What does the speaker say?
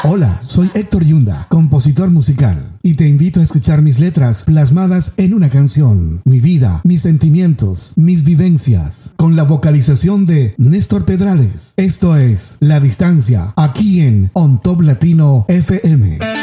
Hola, soy Héctor Yunda, compositor musical, y te invito a escuchar mis letras plasmadas en una canción, mi vida, mis sentimientos, mis vivencias, con la vocalización de Néstor Pedrales. Esto es La Distancia, aquí en On Top Latino FM.